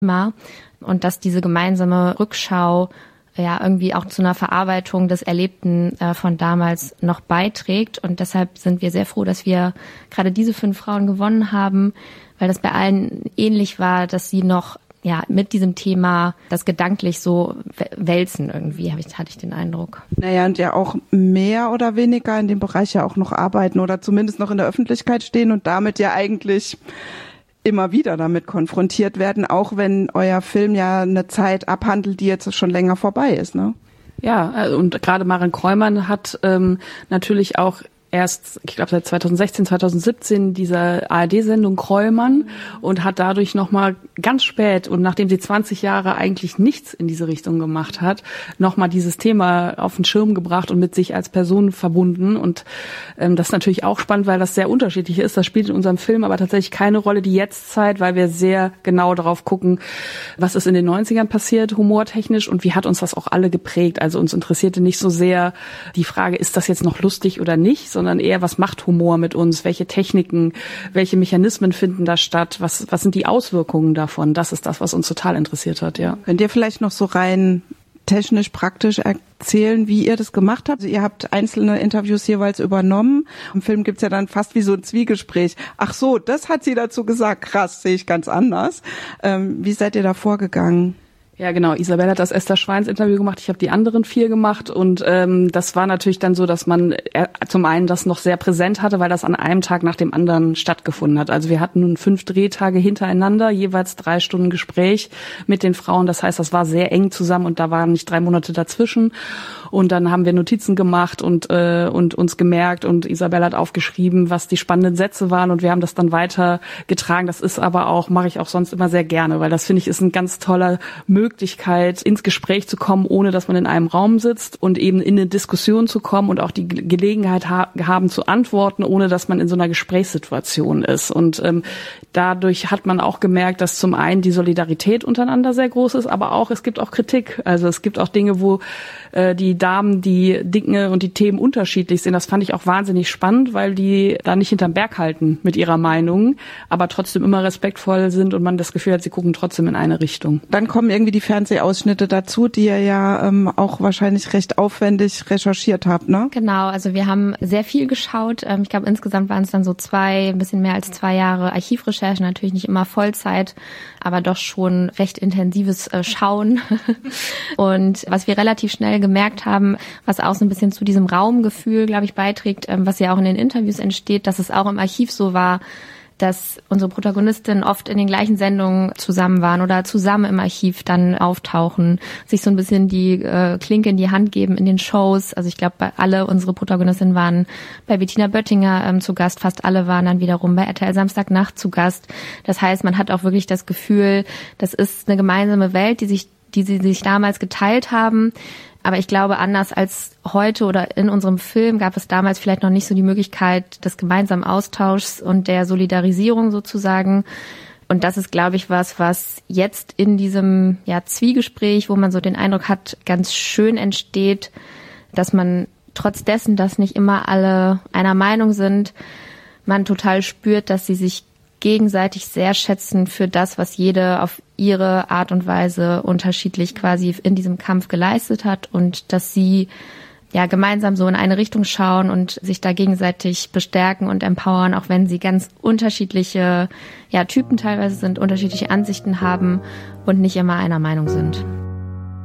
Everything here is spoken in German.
Thema und dass diese gemeinsame Rückschau ja irgendwie auch zu einer Verarbeitung des Erlebten von damals noch beiträgt. Und deshalb sind wir sehr froh, dass wir gerade diese 5 Frauen gewonnen haben, weil das bei allen ähnlich war, dass sie noch mit diesem Thema das gedanklich so wälzen irgendwie, hatte ich den Eindruck. Naja, und ja auch mehr oder weniger in dem Bereich ja auch noch arbeiten oder zumindest noch in der Öffentlichkeit stehen und damit ja eigentlich immer wieder damit konfrontiert werden, auch wenn euer Film ja eine Zeit abhandelt, die jetzt schon länger vorbei ist, ne? Ja, und gerade Maren Kräumann hat natürlich auch erst, ich glaube seit 2016, 2017 diese ARD-Sendung Kräumann und hat dadurch nochmal ganz spät und nachdem sie 20 Jahre eigentlich nichts in diese Richtung gemacht hat, nochmal dieses Thema auf den Schirm gebracht und mit sich als Person verbunden. Und das ist natürlich auch spannend, weil das sehr unterschiedlich ist. Das spielt in unserem Film aber tatsächlich keine Rolle, die Jetztzeit, weil wir sehr genau darauf gucken, was ist in den 90ern passiert, humortechnisch, und wie hat uns das auch alle geprägt. Also uns interessierte nicht so sehr die Frage, ist das jetzt noch lustig oder nicht, sondern eher, was macht Humor mit uns? Welche Techniken, welche Mechanismen finden da statt? Was sind die Auswirkungen davon? Das ist das, was uns total interessiert hat, ja. Könnt ihr vielleicht noch so rein technisch, praktisch erzählen, wie ihr das gemacht habt? Also ihr habt einzelne Interviews jeweils übernommen. Im Film gibt's ja dann fast wie so ein Zwiegespräch. Ach so, das hat sie dazu gesagt. Krass, sehe ich ganz anders. Wie seid ihr da vorgegangen? Ja, genau. Isabelle hat das Esther Schweins Interview gemacht. Ich habe die anderen 4 gemacht. Und das war natürlich dann so, dass man zum einen das noch sehr präsent hatte, weil das an einem Tag nach dem anderen stattgefunden hat. Also wir hatten nun 5 Drehtage hintereinander, jeweils 3 Stunden Gespräch mit den Frauen. Das heißt, das war sehr eng zusammen und da waren nicht 3 Monate dazwischen. Und dann haben wir Notizen gemacht und uns gemerkt und Isabelle hat aufgeschrieben, was die spannenden Sätze waren und wir haben das dann weitergetragen. Das ist aber auch, mache ich auch sonst immer sehr gerne, weil das, finde ich, ist eine ganz tolle Möglichkeit, ins Gespräch zu kommen, ohne dass man in einem Raum sitzt und eben in eine Diskussion zu kommen und auch die Gelegenheit haben zu antworten, ohne dass man in so einer Gesprächssituation ist. Und dadurch hat man auch gemerkt, dass zum einen die Solidarität untereinander sehr groß ist, aber auch, es gibt auch Kritik. Also es gibt auch Dinge, wo die Damen, die Dinge und die Themen unterschiedlich sind. Das fand ich auch wahnsinnig spannend, weil die da nicht hinterm Berg halten mit ihrer Meinung, aber trotzdem immer respektvoll sind und man das Gefühl hat, sie gucken trotzdem in eine Richtung. Dann kommen irgendwie die Fernsehausschnitte dazu, die ihr ja auch wahrscheinlich recht aufwendig recherchiert habt, ne? Genau, also wir haben sehr viel geschaut. Ich glaube, insgesamt waren es dann so ein bisschen mehr als 2 Jahre Archivrecherche, natürlich nicht immer Vollzeit, aber doch schon recht intensives Schauen. Und was wir relativ schnell gemerkt haben, was auch so ein bisschen zu diesem Raumgefühl, glaube ich, beiträgt, was ja auch in den Interviews entsteht, dass es auch im Archiv so war, dass unsere Protagonistinnen oft in den gleichen Sendungen zusammen waren oder zusammen im Archiv dann auftauchen, sich so ein bisschen die Klinke in die Hand geben in den Shows. Also ich glaube, alle unsere Protagonistinnen waren bei Bettina Böttinger zu Gast, fast alle waren dann wiederum bei RTL Samstagnacht zu Gast. Das heißt, man hat auch wirklich das Gefühl, das ist eine gemeinsame Welt, die sie sich damals geteilt haben. Aber ich glaube, anders als heute oder in unserem Film gab es damals vielleicht noch nicht so die Möglichkeit des gemeinsamen Austauschs und der Solidarisierung sozusagen. Und das ist, glaube ich, was jetzt in diesem Zwiegespräch, wo man so den Eindruck hat, ganz schön entsteht, dass man trotz dessen, dass nicht immer alle einer Meinung sind, man total spürt, dass sie sich gegenseitig sehr schätzen für das, was jede auf ihre Art und Weise unterschiedlich quasi in diesem Kampf geleistet hat und dass sie gemeinsam so in eine Richtung schauen und sich da gegenseitig bestärken und empowern, auch wenn sie ganz unterschiedliche Typen teilweise sind, unterschiedliche Ansichten haben und nicht immer einer Meinung sind.